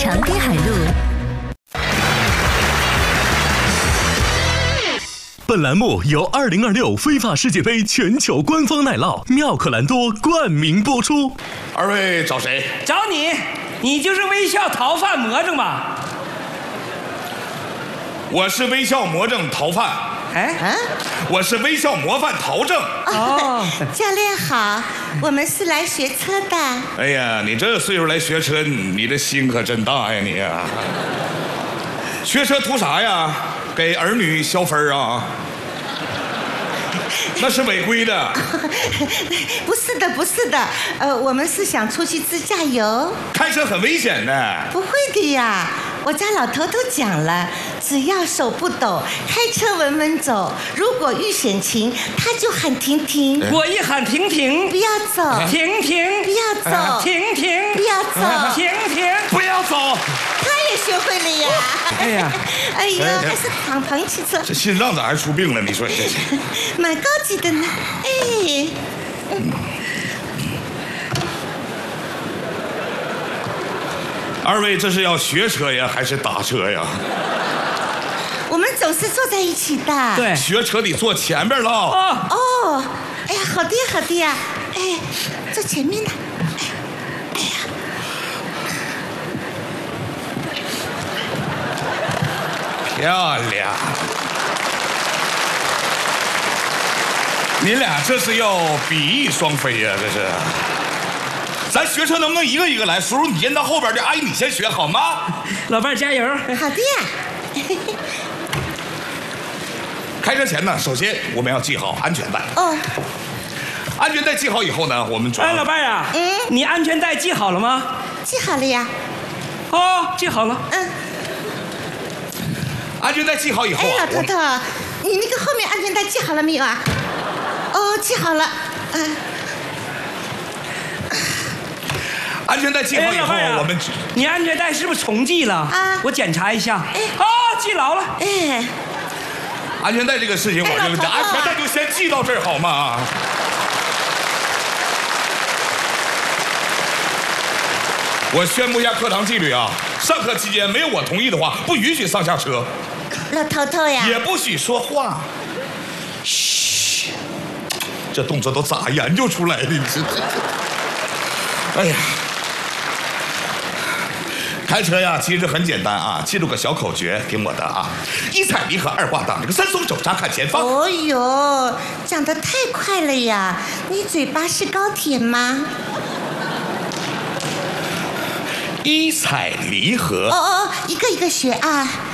长滨海路。 本栏目由2026非法世界杯全球官方奶酪妙可蓝多冠名播出。 二位找谁？ 找你，你就是微笑逃犯魔怔吧？ 我是微笑魔怔逃犯。我是微笑模范陶正。 哦， 教练好，我们是来学车的。 哎呀，你这岁数来学车，你这心可真大呀你呀！学车图啥呀？给儿女消分啊？那是违规的。 不是的，不是的，我们是想出去自驾游。 开车很危险的。 不会的呀，我家老头都讲了，只要手不抖，开车稳稳走。如果遇险情，他就喊停停。 我一喊停停， 不要走， 停停， 不要走， 停停， 不要走， 停停， 不要走。 他也学会了呀。 哎呀， 哎呦，还是躺汽车， 这心脏咋还出病了？你说这是？ 蛮高级的呢。哎。 二位这是要学车呀，还是打车呀？ 我们总是坐在一起的。 对， 学车得坐前边了。 哦，哎呀，好的呀，好的呀，哎，坐前面的。哎呀， 漂亮！你俩这是要比翼双飞呀？这是。咱学车能不能一个一个来？叔叔，你先到后边，这阿姨你先学好吗？ 老伴儿加油！ 好的呀。 开车前呢，首先我们要系好安全带。 哦。 安全带系好以后呢，我们哎，老伴儿啊，你安全带系好了吗？ 系好了呀。 哦，系好了。 安全带系好以后， 哎，老头头，你那个后面安全带系好了没有啊？哦，系好了。 安全带系好以后，我们你安全带是不是重系了？我检查一下。系牢了。 哎， 安全带这个事情，我认为这安全带就先系到这儿好吗？我宣布一下课堂纪律啊！上课期间没有我同意的话，不允许上下车。 老头头呀， 也不许说话。嘘，这动作都咋研究出来的？你这，哎呀！开车呀，其实很简单啊，记住个小口诀，听我的啊：一踩离合，二挂档，这个三松手刹看前方。 哦呦，讲得太快了呀！你嘴巴是高铁吗？ 一踩离合。 哦，一个一个学啊。